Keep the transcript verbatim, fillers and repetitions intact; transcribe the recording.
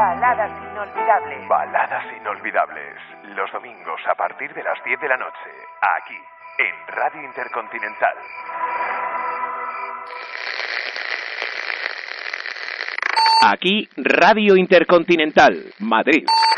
Baladas inolvidables. Baladas inolvidables. Los domingos a partir de las diez de la noche. Aquí, en Radio Intercontinental. Aquí, Radio Intercontinental, Madrid.